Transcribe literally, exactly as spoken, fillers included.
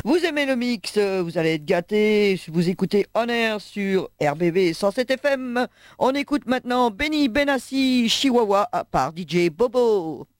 Vous aimez le mix, euh, vous allez être gâtés. Vous écoutez On Air sur R B B cent sept F M. On écoute maintenant Benny Benassi Chihuahua par D J Bobo.